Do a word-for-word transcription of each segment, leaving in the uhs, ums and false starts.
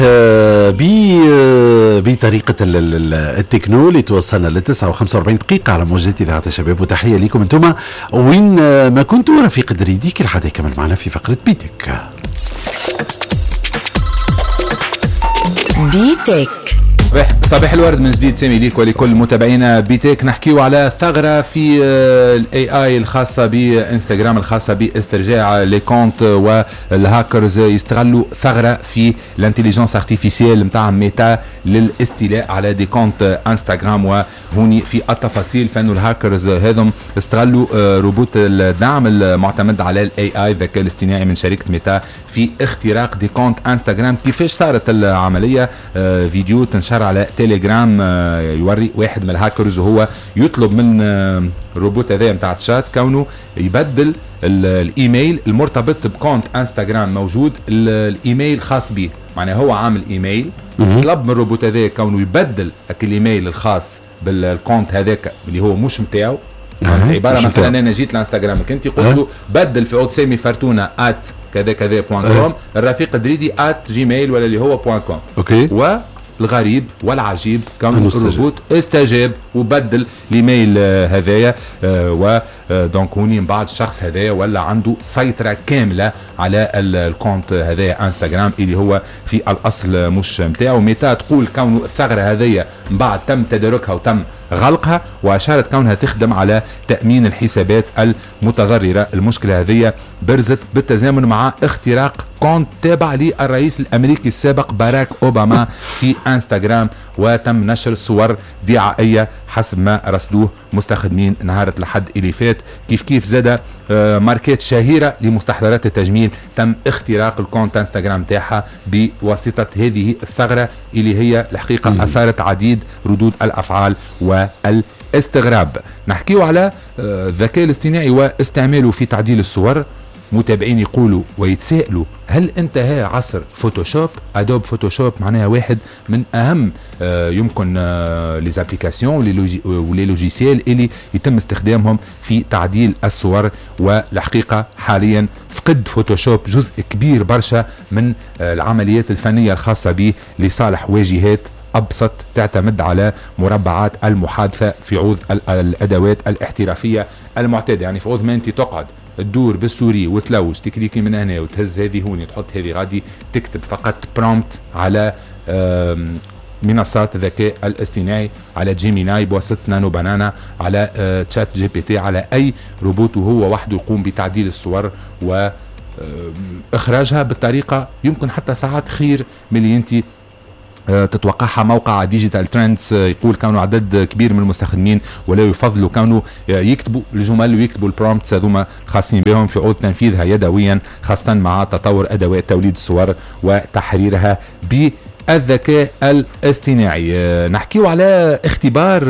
بطريقة التكنو اللي توصلنا لتسعة وخمسة وأربعين دقيقة على موجات إذاعة الشباب. وتحية لكم انتم وين ما كنتوا. رفيق دريدي كل حدا يكمل معنا في فقرة بيتك. بيتك صباح الورد من جديد سامي ليك ولكل متابعينا بيتك. نحكيو على ثغرة في الاي اي الخاصة بانستغرام الخاصة باسترجاع لي كونت، والهاكرز يستغلوا ثغرة في الانتليجنس ارتيفيسيال متاع ميتا للاستيلاء على دي كونت انستغرام. وهوني في التفاصيل فانه الهاكرز هذم استغلوا روبوت الدعم المعتمد على الاي اي الذكاء الاصطناعي من شركة ميتا في اختراق دي كونت انستغرام. كيفاش صارت العملية؟ فيديو تنشر على تيليجرام يوري واحد من الهاكرز وهو يطلب من الروبوت هذا متاع تشات كونه يبدل الايميل المرتبط بكونت انستغرام موجود، الايميل خاص به. معناه هو عامل ايميل، طلب من الروبوت هذا كونه يبدل الايميل الخاص بالكونت هذاك اللي هو مش متاعه. عباره مثلا انا جيت لانستغرامك انت قلت له بدل في عود سامي فرتونه ات كذا كذا بوان كوم، الرفيق دريدي ات جيميل ولا اللي هو بوان كوم. اوكي. و الغريب والعجيب كان الروبوت استجاب وبدل الايميل هذايا. ودونك هوني من بعد الشخص هذايا ولا عنده سيطرة كاملة على الكونت هذايا انستغرام اللي هو في الاصل مش متاعه. ميتا تقول كونه الثغرة هذايا من بعد تم تداركها وتم غلقها، واشارت كونها تخدم على تأمين الحسابات المتضررة. المشكلة هذه برزت بالتزامن مع اختراق كونت تابع للرئيس الامريكي السابق باراك اوباما في انستغرام، وتم نشر صور دعائيه حسب ما رصدوه مستخدمين نهار الأحد اللي فات. كيف كيف زاد ماركات شهيره لمستحضرات التجميل تم اختراق الكونت انستغرام تاعها بواسطه هذه الثغره اللي هي الحقيقه اثارت عديد ردود الافعال والاستغراب. نحكيو على الذكاء الاصطناعي واستعماله في تعديل الصور. متابعين يقولوا ويتسائلوا هل انتهى عصر فوتوشوب؟ ادوب فوتوشوب معناها واحد من اهم آه يمكن آه لي زابليكاسيون ولي لوجيسيال اللي يتم استخدامهم في تعديل الصور. والحقيقه حاليا فقد فوتوشوب جزء كبير برشا من آه العمليات الفنيه الخاصه به لصالح واجهات أبسط تعتمد على مربعات المحادثة في عوض الأدوات الاحترافية المعتادة. يعني في عوض ما أنت تقعد تدور بالسوري وتلوج تكليكي من هنا وتهز هذه هوني تحط هذه غادي تكتب فقط برومبت على منصات الذكاء الاصطناعي، على جيميناي بواسطة نانو بانانا، على تشات جي بي تي، على أي روبوت وهو وحده يقوم بتعديل الصور وإخراجها بالطريقة يمكن حتى ساعات خير من اللي أنت تتوقعها. موقع ديجيتال ترندز يقول كانوا عدد كبير من المستخدمين ولا يفضلوا كانوا يكتبوا الجمل ويكتبوا البرومبتس هذوما خاصين بهم في عود تنفيذها يدويا، خاصة مع تطور أدوات توليد الصور وتحريرها بالذكاء الاصطناعي. نحكيو على اختبار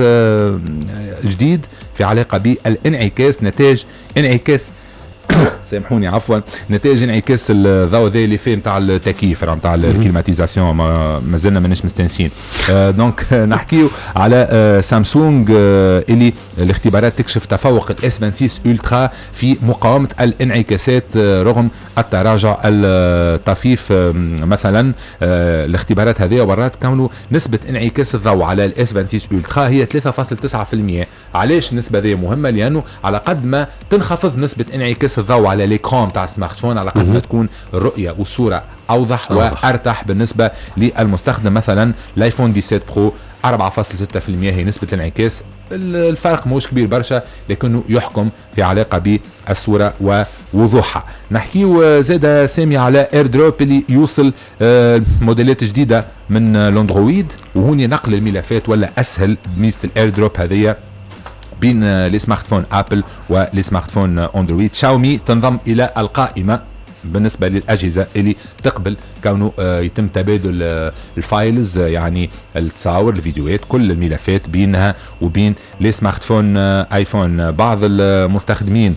جديد في علاقة بالانعكاس، نتاج انعكاس سامحوني عفوا نتائج انعكاس الضوء ذا اللي فيه نتاع التكييف نتاع الكليماتيزاسيون ما زلنا ماناش مستانسين. آه دونك نحكيو على آه سامسونج آه اللي الاختبارات تكشف تفوق الاس ستة وستين الترا في مقاومه الانعكاسات آه رغم التراجع الطفيف. آه مثلا آه الاختبارات هذه ورات كونه نسبه انعكاس الضوء على الاس سبعة وستين الترا هي ثلاثة فاصلة تسعة بالمئة. علاش النسبه ذي مهمه؟ لانه على قد ما تنخفض نسبه انعكاس الضوء على ليكرون تاع السمارت فون على قد ما تكون الرؤيه والصوره اوضح, أوضح وارتاح بالنسبه للمستخدم. مثلا الايفون سبعة عشر برو أربعة فاصلة ستة بالمئة هي نسبه الانعكاس، الفرق مش كبير برشا لكنه يحكم في علاقه بالصوره ووضوحها. نحكيو زاده سامي على اير دروب اللي يوصل موديلات جديده من الاندرويد، وهوني نقل الملفات ولا اسهل بميزه الاير دروب هذه بين السمارت فون ابل والسمارت فون اندرويد. شاومي تنضم الى القائمه بالنسبه للاجهزه اللي تقبل كونه يتم تبادل الفايلز، يعني التصاور الفيديوهات كل الملفات بينها وبين السمارت فون ايفون. بعض المستخدمين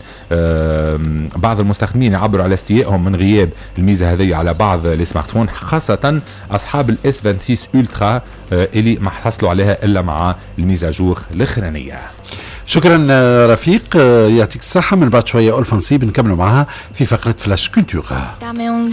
بعض المستخدمين يعبروا على استيائهم من غياب الميزه هذه على بعض السمارت فون، خاصه اصحاب الاس سبعة وستين الترا اللي ما حصلوا عليها الا مع الميزاجور الاخرانيه. شكرا رفيق، يعطيك الصحة. من بعد شوية أولفانسي بنكملوا معها في فقرة فلاش كولتور.